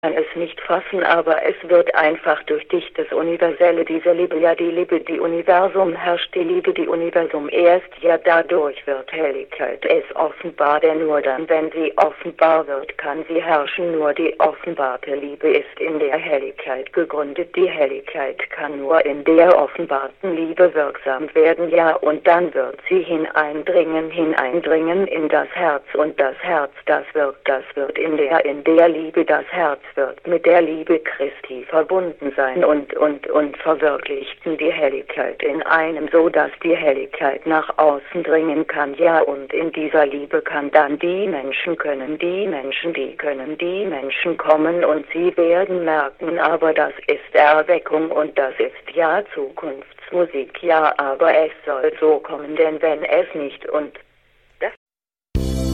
kann es nicht fassen, aber es wird einfach durch dich das Universelle, diese Liebe, ja die Liebe, die Universum herrscht, die Liebe, die Universum erst, ja dadurch wird Helligkeit es offenbar, denn nur dann, wenn sie offenbar wird, kann sie herrschen, nur die offenbarte Liebe ist in der Helligkeit gegründet, die Helligkeit kann nur in der offenbarten Liebe wirksam werden, ja und dann wird sie hineindringen in das Herz und das Herz, das wird in der Liebe, das Herz wird mit der Liebe Christi verbunden sein und verwirklichten die Helligkeit in einem, so dass die Helligkeit nach außen dringen kann, ja und in dieser Liebe kann dann die Menschen kommen und sie werden merken, aber das ist Erweckung und das ist ja Zukunftsmusik, ja aber es soll so kommen, denn wenn es nicht und